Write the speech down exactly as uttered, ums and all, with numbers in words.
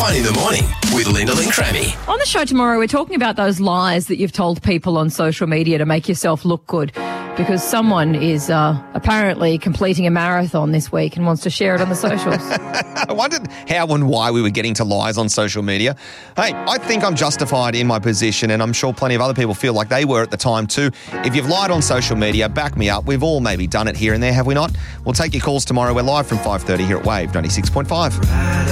Fun in the morning with Lyndall and Crammy. On the show tomorrow, we're talking about those lies that you've told people on social media to make yourself look good, because someone is uh, apparently completing a marathon this week and wants to share it on the socials. I wondered how and why we were getting to lies on social media. Hey, I think I'm justified in my position, and I'm sure plenty of other people feel like they were at the time too. If you've lied on social media, back me up. We've all maybe done it here and there, have we not? We'll take your calls tomorrow. We're live from five thirty here at Wave ninety-six point five.